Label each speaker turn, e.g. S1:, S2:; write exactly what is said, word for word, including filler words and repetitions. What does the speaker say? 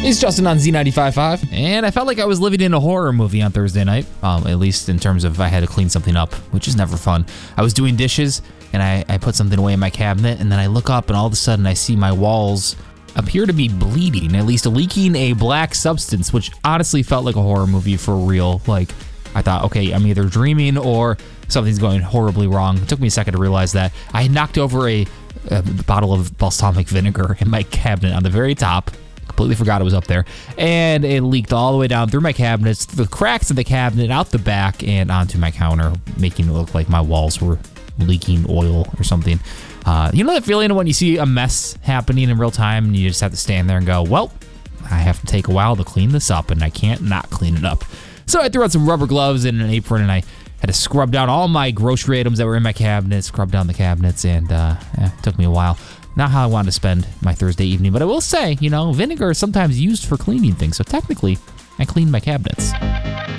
S1: It's Justin on Z ninety-five point five, and I felt like I was living in a horror movie on Thursday night, um, at least in terms of I had to clean something up, which is never fun. I was doing dishes, and I, I put something away in my cabinet, and then I look up, and all of a sudden I see my walls appear to be bleeding, at least leaking a black substance, which honestly felt like a horror movie for real. Like, I thought, okay, I'm either dreaming or something's going horribly wrong. It took me a second to realize that. I had knocked over a, a bottle of balsamic vinegar in my cabinet on the very top. Completely forgot it was up there, and it leaked all the way down through my cabinets, through the cracks in the cabinet, out the back, and onto my counter, making it look like my walls were leaking oil or something. Uh, you know that feeling when you see a mess happening in real time, and you just have to stand there and go, well, I have to take a while to clean this up, and I can't not clean it up. So I threw on some rubber gloves and an apron, and I had to scrub down all my grocery items that were in my cabinet, scrub down the cabinets, and uh, yeah, it took me a while. Not how I wanted to spend my Thursday evening, but I will say, you know, vinegar is sometimes used for cleaning things, so technically, I cleaned my cabinets.